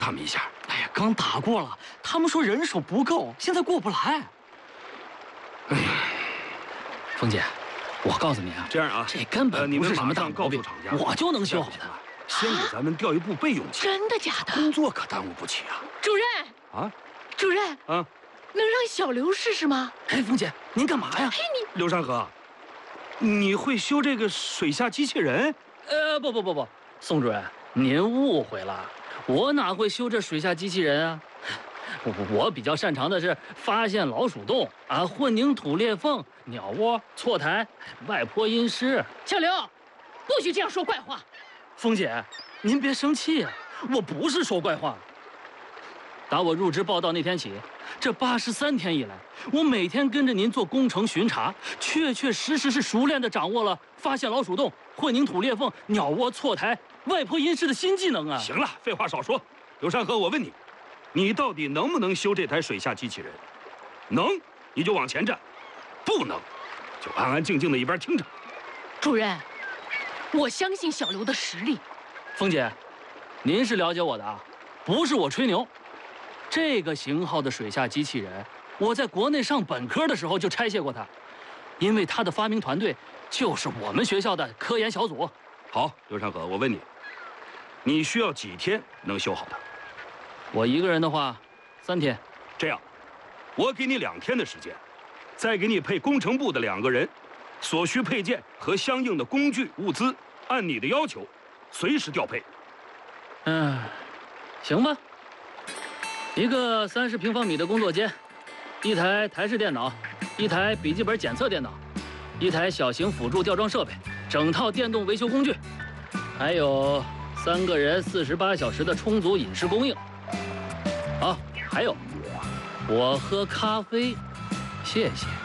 他们一下。 哎呀，刚打过了，他们说人手不够，现在过不来。 哎呀， 凤姐，我告诉你啊， 这样啊， 这根本不是什么大毛病，我就能修好它。 先给咱们调一部备用机。 真的假的？ 工作可耽误不起啊。 主任啊， 主任啊， 能让小刘试试吗？ 哎，凤姐，您干嘛呀？ 哎， 刘山河，你会修这个水下机器人？ 不，宋主任，您误会了，我哪会修这水下机器人啊？我比较擅长的是发现老鼠洞啊、混凝土裂缝、鸟窝、错台、外坡阴湿。 小刘，不许这样说怪话。 凤姐，您别生气啊，我不是说怪话。打我入职报道那天起，这83天以来，我每天跟着您做工程巡查，确实是熟练地掌握了发现老鼠洞、混凝土裂缝、鸟窝、错台、外坡阴湿的新技能啊！ 行了，废话少说。刘山河，我问你，你到底能不能修这台水下机器人？能，你就往前站；不能，就安安静静的一边听着。 主任，我相信小刘的实力。 凤姐，您是了解我的啊，不是我吹牛。这个型号的水下机器人，我在国内上本科的时候就拆卸过它，因为它的发明团队就是我们学校的科研小组。 好，刘山河，我问你，你需要几天能修好它？ 我一个人的话，3天。 这样，我给你2天的时间，再给你配工程部的2个人，所需配件和相应的工具物资，按你的要求，随时调配。 行吧。一个30平方米的工作间，1台台式电脑，1台笔记本检测电脑，1台小型辅助吊装设备，整套电动维修工具，还有3个人48小时的充足饮食供应。还有，我喝咖啡，谢谢。